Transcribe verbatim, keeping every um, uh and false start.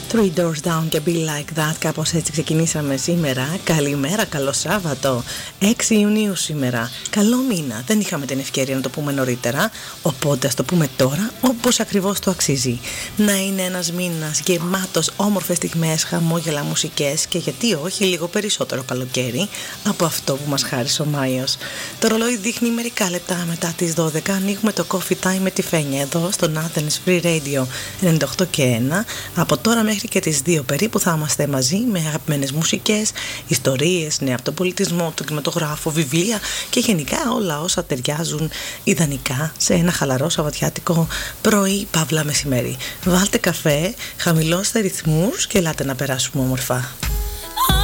Three Doors Down και Be Like That. Κάπως έτσι ξεκινήσαμε σήμερα. Καλημέρα, καλό Σάββατο. έξι Ιουνίου σήμερα. Καλό μήνα. Δεν είχαμε την ευκαιρία να το πούμε νωρίτερα, οπότε ας το πούμε τώρα όπως ακριβώς το αξίζει. Να είναι ένας μήνας γεμάτος όμορφες στιγμές, χαμόγελα, μουσικές και γιατί όχι λίγο περισσότερο καλοκαίρι από αυτό που μας χάρισε ο Μάιος. Το ρολόι δείχνει μερικά λεπτά μετά τις δώδεκα. Ανοίγουμε το Coffee Time με τη Φένια εδώ στον Athens Free Radio ενενήντα οκτώ και ένα. Από τώρα μέχρι και τις δύο περίπου θα είμαστε μαζί με αγαπημένες μουσικές, ιστορίες, νέα από τον πολιτισμό, τον κινηματογράφο, βιβλία και γενικά όλα όσα ταιριάζουν ιδανικά σε ένα χαλαρό σαββατιάτικο πρωί παύλα μεσημέρι. Βάλτε καφέ, χαμηλώστε ρυθμούς και ελάτε να περάσουμε όμορφα.